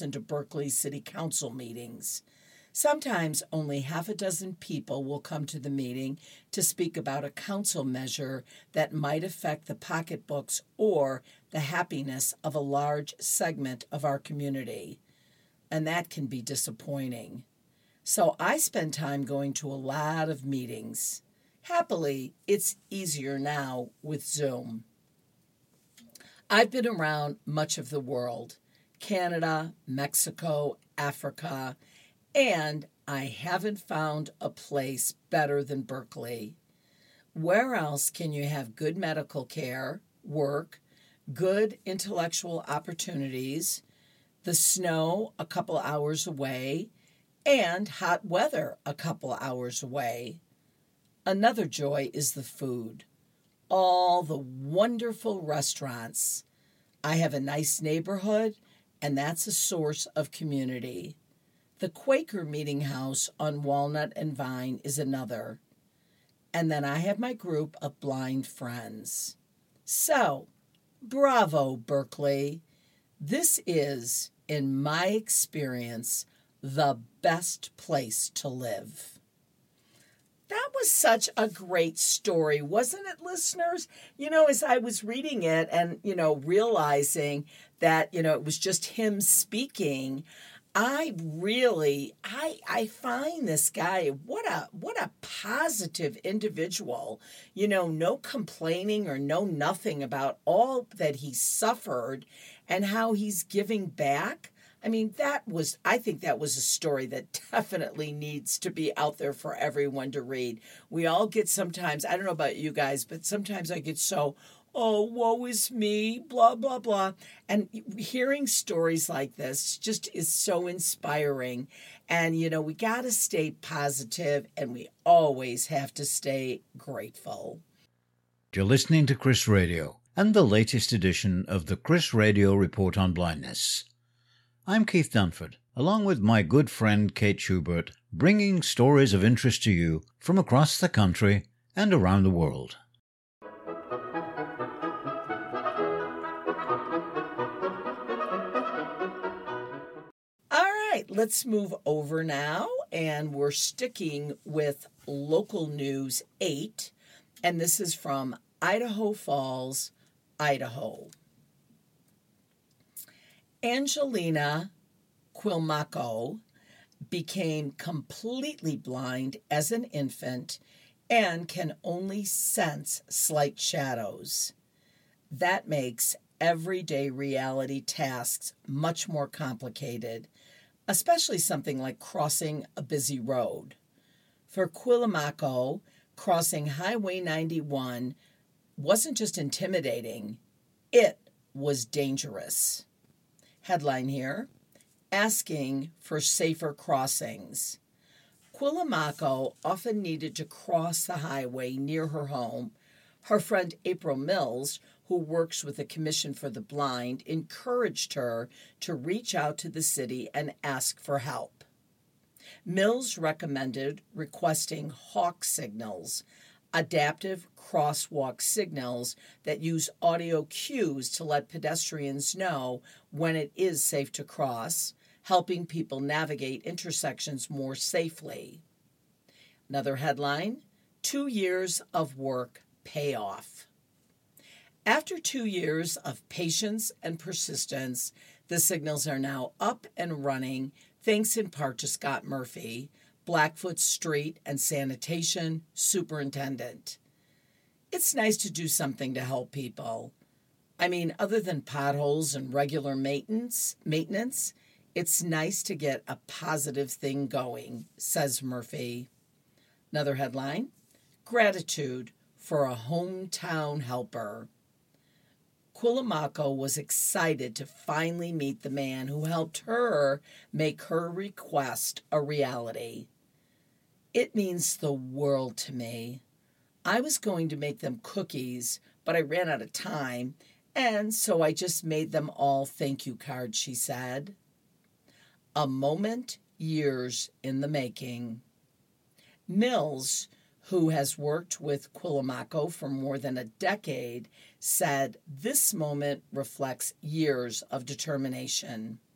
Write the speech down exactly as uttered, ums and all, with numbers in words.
into Berkeley City Council meetings. Sometimes only half a dozen people will come to the meeting to speak about a council measure that might affect the pocketbooks or the happiness of a large segment of our community. And that can be disappointing. So I spend time going to a lot of meetings. Happily, it's easier now with Zoom. I've been around much of the world, Canada, Mexico, Africa, and I haven't found a place better than Berkeley. Where else can you have good medical care, work, good intellectual opportunities, the snow a couple hours away, and hot weather a couple hours away? Another joy is the food. All the wonderful restaurants. I have a nice neighborhood, and that's a source of community. The Quaker Meeting House on Walnut and Vine is another. And then I have my group of blind friends. So, bravo, Berkeley. This is, in my experience, the best place to live. That was such a great story, wasn't it, listeners? You know, as I was reading it and, you know, realizing that, you know, it was just him speaking, I really, I I find this guy, what a what a positive individual. You know, no complaining or no nothing about all that he suffered and how he's giving back. I mean, that was, I think that was a story that definitely needs to be out there for everyone to read. We all get sometimes, I don't know about you guys, but sometimes I get so, oh, woe is me, blah, blah, blah. And hearing stories like this just is so inspiring. And, you know, we got to stay positive and we always have to stay grateful. You're listening to Chris Radio and the latest edition of the Chris Radio Report on Blindness. I'm Keith Dunford, along with my good friend Kate Schubert, bringing stories of interest to you from across the country and around the world. All right, let's move over now, and we're sticking with Local News eight, and this is from Idaho Falls, Idaho. Angelina Quilmaco became completely blind as an infant and can only sense slight shadows. That makes everyday reality tasks much more complicated, especially something like crossing a busy road. For Quilmaco, crossing Highway ninety-one wasn't just intimidating, it was dangerous. Headline here, asking for safer crossings. Quilmaco often needed to cross the highway near her home. Her friend April Mills, who works with the Commission for the Blind, encouraged her to reach out to the city and ask for help. Mills recommended requesting hawk signals, adaptive crosswalk signals that use audio cues to let pedestrians know when it is safe to cross, helping people navigate intersections more safely. Another headline, two years of work pay off. After two years of patience and persistence, the signals are now up and running, thanks in part to Scott Murphy, Blackfoot Street and Sanitation Superintendent. It's nice to do something to help people. I mean, other than potholes and regular maintenance, maintenance, it's nice to get a positive thing going, says Murphy. Another headline, gratitude for a hometown helper. Quilmaco was excited to finally meet the man who helped her make her request a reality. It means the world to me. I was going to make them cookies, but I ran out of time, and so I just made them all thank you cards, she said. A moment, years in the making. Mills, who has worked with Quilmaco for more than a decade, said this moment reflects years of determination.